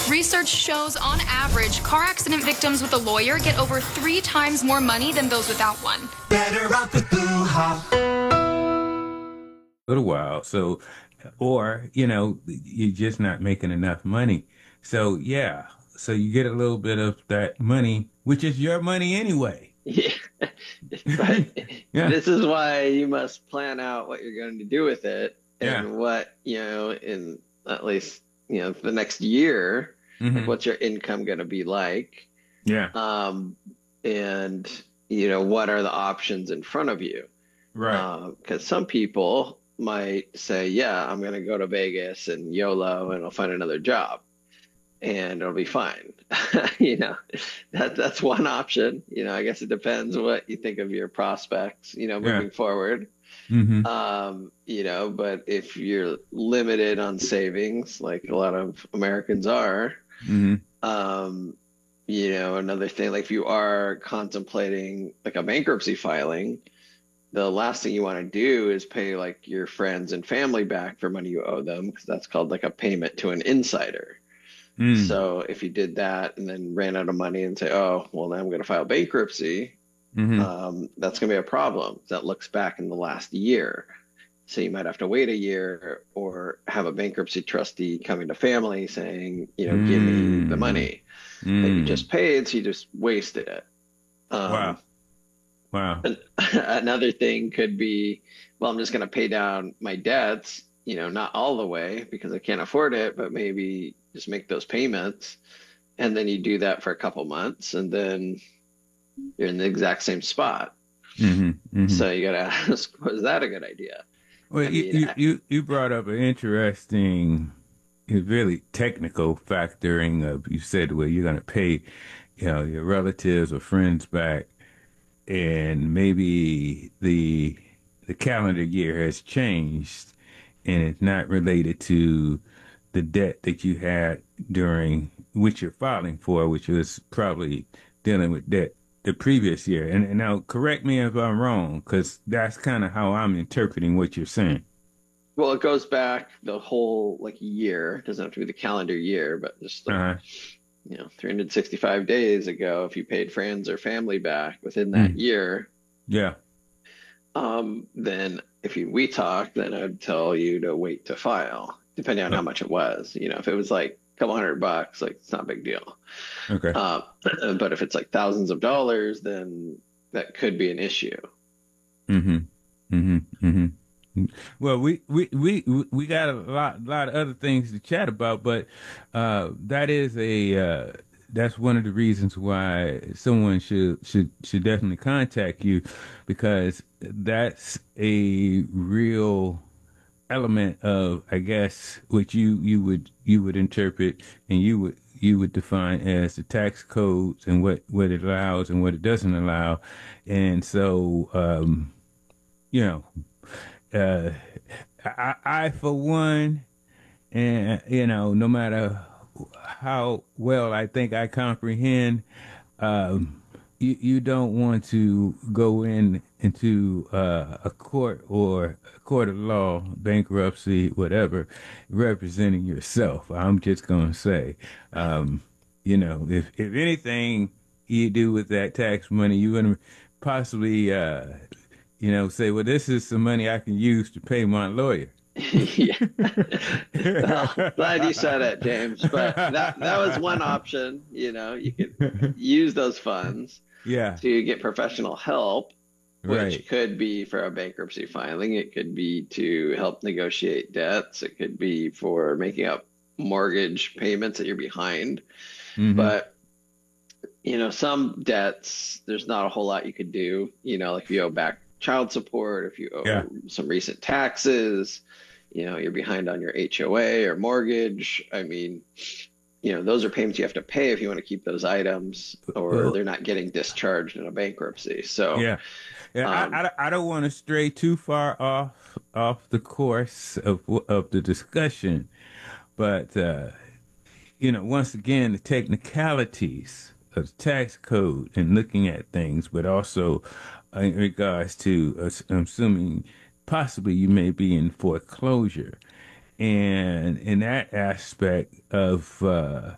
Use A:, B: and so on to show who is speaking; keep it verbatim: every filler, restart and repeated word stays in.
A: Research shows, on average, car accident victims with a lawyer get over three times more money than those without one.
B: Better off with Boo Ha.
C: Little while. So, or, you know, you're just not making enough money. So, yeah. So you get a little bit of that money, which is your money anyway.
D: Yeah. But yeah. This is why you must plan out what you're going to do with it and yeah. what, you know, in at least, you know, the next year, mm-hmm. like what's your income going to be like?
C: Yeah.
D: Um, and, you know, what are the options in front of you?
C: Right.
D: Because uh, some people might say, yeah, I'm going to go to Vegas and YOLO and I'll find another job and it'll be fine. You know, that that's one option. You know, I guess it depends what you think of your prospects, you know, moving yeah. forward.
C: Mm-hmm.
D: Um, you know, but if you're limited on savings, like a lot of Americans are,
C: mm-hmm.
D: um, you know, another thing, like if you are contemplating like a bankruptcy filing, the last thing you want to do is pay like your friends and family back for money you owe them, because that's called like a payment to an insider.
C: Mm.
D: So if you did that and then ran out of money and say, oh, well, now I'm going to file bankruptcy,
C: mm-hmm.
D: um, that's going to be a problem. That looks back in the last year. So you might have to wait a year or have a bankruptcy trustee coming to family saying, you know, mm. give me the money
C: mm.
D: that you just paid. So you just wasted it. Um,
C: wow. Wow.
D: Another thing could be, well, I'm just going to pay down my debts, you know, not all the way because I can't afford it, but maybe just make those payments. And then you do that for a couple months and then you're in the exact same spot.
C: Mm-hmm, mm-hmm.
D: So you got to ask, was that a good idea?
C: Well,
D: I
C: you,
D: mean,
C: you, you, you brought up an interesting, really technical factoring of, you said, well, you're going to pay, you know, your relatives or friends back. And maybe the the calendar year has changed and it's not related to the debt that you had during which you're filing for, which was probably dealing with debt the previous year. And, and now correct me if I'm wrong, because that's kind of how I'm interpreting what you're saying.
D: Well, it goes back the whole like year. It doesn't have to be the calendar year, but just like,
C: uh-huh.
D: you know, three hundred sixty-five days ago, if you paid friends or family back within that mm. year,
C: yeah,
D: um, then if you we talk, then I'd tell you to wait to file, depending on oh. how much it was. You know, if it was like a couple hundred bucks, like it's not a big deal.
C: Okay.
D: Uh, but if it's like thousands of dollars, then that could be an issue.
C: Mm-hmm. Mm-hmm. Mm-hmm. Well, we, we, we, we got a lot, lot of other things to chat about, but uh, that is a uh, that's one of the reasons why someone should should should definitely contact you, because that's a real element of, I guess, what you you would you would interpret and you would you would define as the tax codes and what what it allows and what it doesn't allow, and so um, you know. Uh, I, I, for one, and you know, no matter how well I think I comprehend, um, you, you don't want to go in into uh, a court or a court of law, bankruptcy, whatever, representing yourself. I'm just gonna say, um, you know, if if anything you do with that tax money, you're gonna possibly. Uh, You know, say, well, this is some money I can use to pay my lawyer.
D: Yeah. Well, glad you said it, James. But that that was one option. You know, you could use those funds
C: yeah.
D: to get professional help, which
C: right.
D: could be for a bankruptcy filing. It could be to help negotiate debts. It could be for making up mortgage payments that you're behind.
C: Mm-hmm.
D: But you know, some debts, there's not a whole lot you could do. You know, like if you owe back child support, if you owe
C: yeah.
D: some recent taxes, you know, you're behind on your H O A or mortgage. I mean, you know, those are payments you have to pay if you want to keep those items, or well, they're not getting discharged in a bankruptcy. So
C: yeah, yeah, um, I, I, I don't want to stray too far off off the course of of the discussion, but uh, you know, once again, the technicalities of the tax code and looking at things, but also in regards to, uh, I'm assuming possibly you may be in foreclosure. And in that aspect of uh,